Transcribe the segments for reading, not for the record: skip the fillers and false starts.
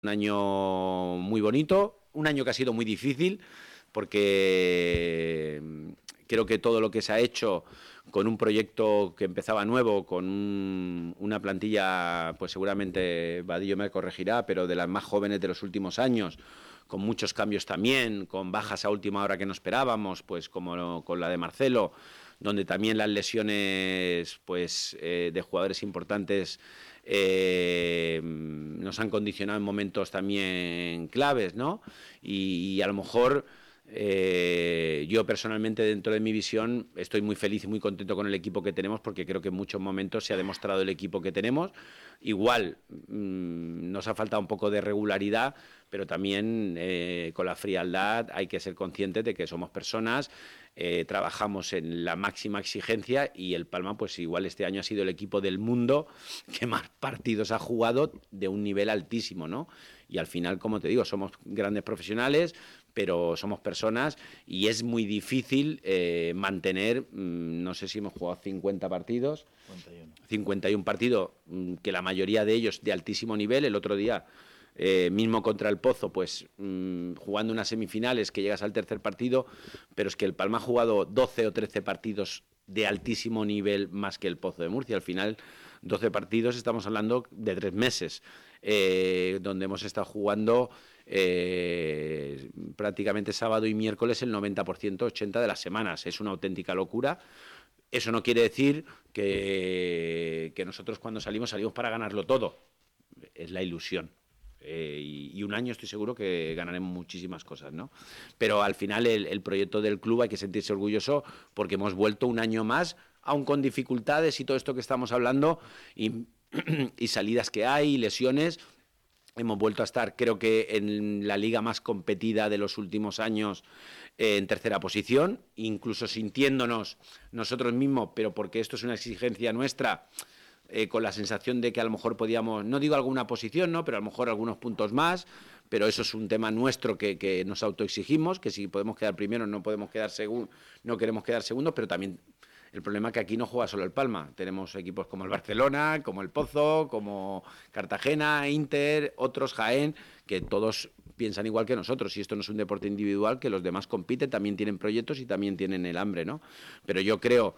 Un año muy bonito, un año que ha sido muy difícil, porque creo que todo lo que se ha hecho con un proyecto que empezaba nuevo, con una plantilla, pues seguramente Vadillo me corregirá, pero de las más jóvenes de los últimos años, con muchos cambios también, con bajas a última hora que no esperábamos, pues como con la de Marcelo, donde también las lesiones pues de jugadores importantes nos han condicionado en momentos también claves, ¿no? Y a lo mejor yo personalmente, dentro de mi visión, estoy muy feliz y muy contento con el equipo que tenemos, porque creo que en muchos momentos se ha demostrado el equipo que tenemos. Igual nos ha faltado un poco de regularidad, pero también con la frialdad hay que ser conscientes de que somos personas, trabajamos en la máxima exigencia, y el Palma pues igual este año ha sido el equipo del mundo que más partidos ha jugado de un nivel altísimo, ¿no? Y al final, como te digo, somos grandes profesionales, pero somos personas, y es muy difícil mantener, no sé si hemos jugado 50 partidos, 51 partidos, que la mayoría de ellos de altísimo nivel. El otro día mismo contra el Pozo, pues jugando unas semifinales que llegas al tercer partido, pero es que el Palma ha jugado 12 o 13 partidos de altísimo nivel más que el Pozo de Murcia. Al final, 12 partidos, estamos hablando de 3 meses, donde hemos estado jugando prácticamente sábado y miércoles el 90%, 80% de las semanas. Es una auténtica locura. Eso no quiere decir que nosotros cuando salimos para ganarlo todo. Es la ilusión. Y un año estoy seguro que ganaremos muchísimas cosas, ¿no? Pero al final el proyecto del club hay que sentirse orgulloso, porque hemos vuelto un año más, aun con dificultades y todo esto que estamos hablando, y salidas que hay, y lesiones. Hemos vuelto a estar, creo que en la liga más competida de los últimos años, en tercera posición, incluso sintiéndonos nosotros mismos, pero porque esto es una exigencia nuestra, con la sensación de que a lo mejor podíamos, no digo alguna posición, ¿no?, pero a lo mejor algunos puntos más, pero eso es un tema nuestro que nos autoexigimos, que si podemos quedar primeros no podemos quedar no queremos quedar segundos, pero también el problema es que aquí no juega solo el Palma, tenemos equipos como el Barcelona, como el Pozo, como Cartagena, Inter, otros, Jaén, que todos piensan igual que nosotros, y esto no es un deporte individual, que los demás compiten, también tienen proyectos y también tienen el hambre, ¿no? Pero yo creo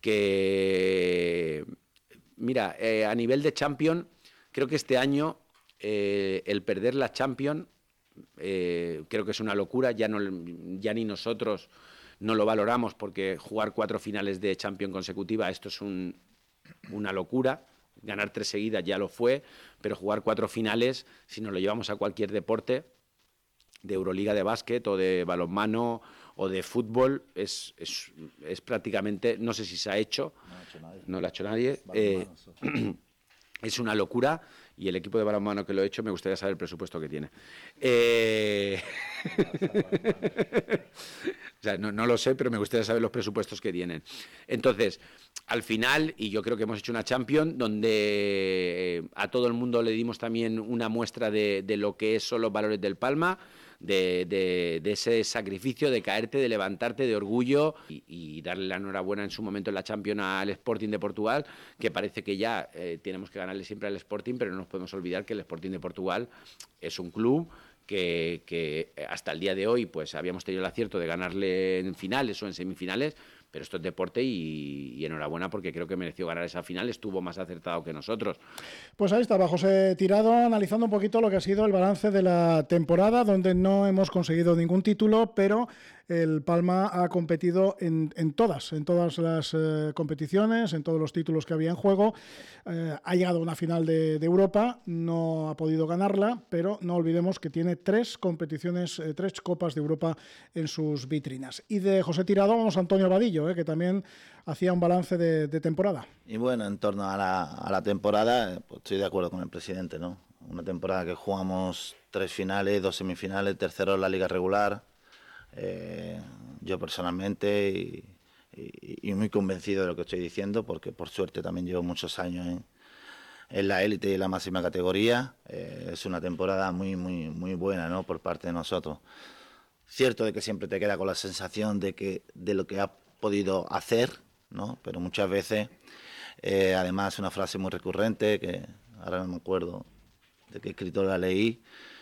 que... Mira, a nivel de Champions, creo que este año el perder la Champions creo que es una locura. Ya ni nosotros no lo valoramos, porque jugar 4 finales de Champions consecutiva, esto es una locura. Ganar 3 seguidas ya lo fue, pero jugar 4 finales, si nos lo llevamos a cualquier deporte, de Euroliga de básquet o de balonmano o de fútbol, es prácticamente, no sé si se ha hecho, no lo ha hecho nadie, es una locura, y el equipo de balonmano que lo ha hecho, me gustaría saber el presupuesto que tiene. O sea, no lo sé, pero me gustaría saber los presupuestos que tienen. Entonces, al final, y yo creo que hemos hecho una Champions donde a todo el mundo le dimos también una muestra de lo que son los valores del Palma, de ese sacrificio, de caerte, de levantarte, de orgullo, y darle la enhorabuena en su momento en la Champions al Sporting de Portugal, que parece que ya tenemos que ganarle siempre al Sporting, pero no nos podemos olvidar que el Sporting de Portugal es un club que hasta el día de hoy pues habíamos tenido el acierto de ganarle en finales o en semifinales, pero esto es deporte, y enhorabuena, porque creo que mereció ganar esa final, estuvo más acertado que nosotros. Pues ahí estaba José Tirado analizando un poquito lo que ha sido el balance de la temporada, donde no hemos conseguido ningún título, pero el Palma ha competido en todas las competiciones, en todos los títulos que había en juego. Ha llegado a una final de Europa, no ha podido ganarla, pero no olvidemos que tiene 3 competiciones, 3 Copas de Europa en sus vitrinas. Y de José Tirado vamos a Antonio Vadillo, que también hacía un balance de temporada. Y bueno, en torno a la temporada, pues estoy de acuerdo con el presidente, ¿no? Una temporada que jugamos 3 finales, 2 semifinales, tercero en la liga regular. Yo personalmente, y muy convencido de lo que estoy diciendo, porque por suerte también llevo muchos años en la élite y la máxima categoría. Es una temporada muy buena, ¿no?, por parte de nosotros. Cierto de que siempre te queda con la sensación de lo que has podido hacer, ¿no?, pero muchas veces, además, una frase muy recurrente, que ahora no me acuerdo de que he escrito la leí